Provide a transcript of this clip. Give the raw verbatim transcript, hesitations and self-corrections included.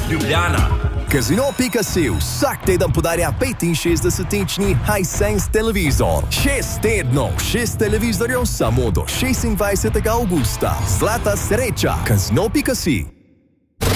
Ljubljana. Casino pika si vsak teden podarja petinšestdesetinčni Hisense televizor. Šest tednov, šest televizorjev samo do šestindvajsetega avgusta. Zlata sreča. Casino pika si.